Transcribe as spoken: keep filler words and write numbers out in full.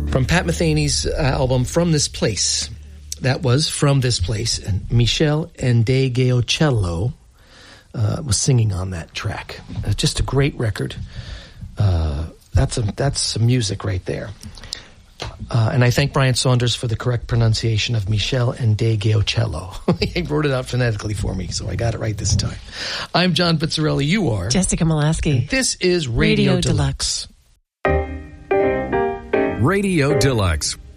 From Pat Metheny's uh, album From This Place. That was From This Place. And Michele Ndegeocello uh, was singing on that track. Uh, just a great record. Uh, that's, a, that's some music right there. Uh, and I thank Brian Saunders for the correct pronunciation of Michele Ndegeocello. He wrote it out phonetically for me, so I got it right this time. I'm John Pizzarelli. You are Jessica Molaski. This is Radio, Radio Deluxe. Deluxe. Radio Deluxe